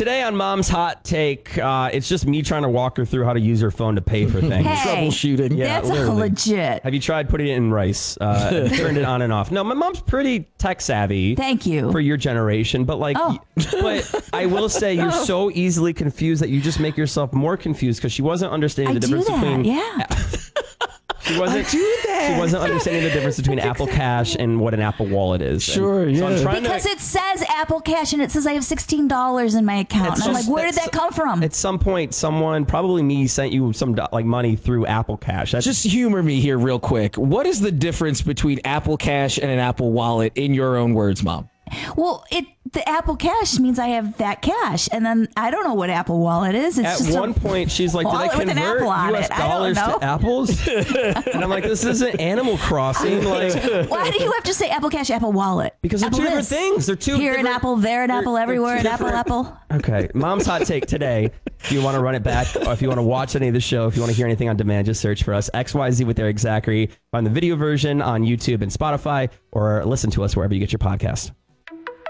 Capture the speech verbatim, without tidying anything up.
today on Mom's Hot Take, uh, it's just me trying to walk her through how to use her phone to pay for things. Hey, Troubleshooting. Yeah, that's literally. legit. Have you tried putting it in rice? Uh, turned it on and off. No, my mom's pretty tech savvy. Thank you. For your generation. But like, Oh. but I will say you're so easily confused that you just make yourself more confused because she wasn't understanding I the do difference that, between. yeah. She wasn't. do that. She wasn't understanding the difference between Apple Cash and what an Apple Wallet is. Sure, And so yeah. I'm trying Because to, it says Apple Cash and it says I have sixteen dollars in my account. It's And I'm just- like, where did it's- that come from? At some point, someone, probably me, sent you some do- like money through Apple Cash. That's Just humor me here real quick. What is the difference between Apple Cash and an Apple Wallet in your own words, Mom? Well, it the Apple Cash means I have that cash. And then I don't know what Apple Wallet is. It's At just one a point, she's like, "Did I wallet with an convert apple on U S it. I don't dollars know." to apples?" And I'm like, "This isn't Animal Crossing." Like, Why do you have to say Apple Cash, Apple Wallet? because they're Apple two different this. things. They're two Here an different- apple, there an they're- apple, they're everywhere two an apple, different- apple. Okay, Mom's Hot Take today. If you want to run it back, or if you want to watch any of the show, if you want to hear anything on demand, just search for us, X Y Z with Eric Zachary. Find the video version on YouTube and Spotify, or listen to us wherever you get your podcast.